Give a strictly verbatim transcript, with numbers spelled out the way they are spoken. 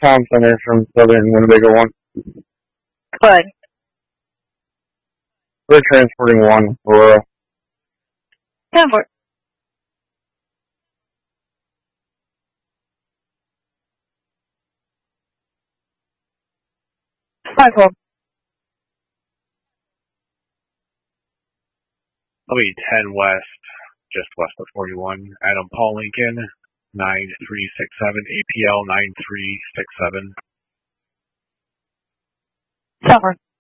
Town Center from Southern Winnebago one. Go ahead. We're transporting one for Ten for it. Five four. I'll be ten west, just west of forty-one. Adam Paul Lincoln, nine three six seven, A P L nine three six seven. Ten for it.